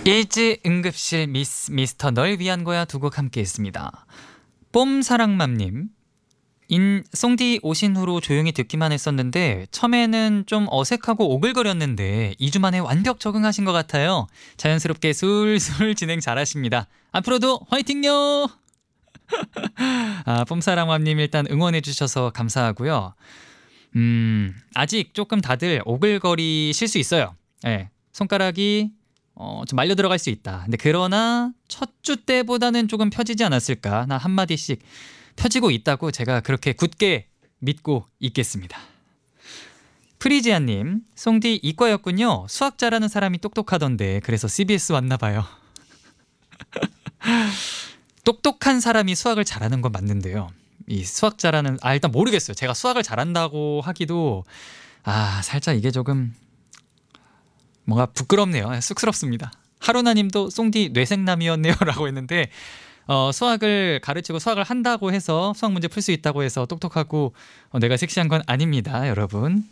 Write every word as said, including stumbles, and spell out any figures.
일지 응급실 미스 미스터 널 위한 거야 두 곡 함께 했습니다. 뽐사랑맘님, 인 송디 오신 후로 조용히 듣기만 했었는데 처음에는 좀 어색하고 오글거렸는데 이 주 만에 완벽 적응하신 것 같아요. 자연스럽게 술술 진행 잘하십니다. 앞으로도 화이팅요. 아, 뽐사랑맘님 일단 응원해 주셔서 감사하고요. 음 아직 조금 다들 오글거리실 수 있어요. 예, 손가락이 어, 좀 말려 들어갈 수 있다. 근데 그러나 첫 주 때보다는 조금 펴지지 않았을까. 나 한마디씩 펴지고 있다고 제가 그렇게 굳게 믿고 있겠습니다. 프리지아님, 송디 이과였군요. 수학 잘하는 사람이 똑똑하던데 그래서 씨비에스 왔나 봐요. 똑똑한 사람이 수학을 잘하는 건 맞는데요. 이 수학 잘하는 아 일단 모르겠어요. 제가 수학을 잘한다고 하기도 아 살짝 이게 조금 뭔가 부끄럽네요. 쑥스럽습니다. 하루나님도 송디 뇌생남이었네요 라고 했는데 어, 수학을 가르치고 수학을 한다고 해서 수학 문제 풀 수 있다고 해서 똑똑하고 어, 내가 섹시한 건 아닙니다, 여러분.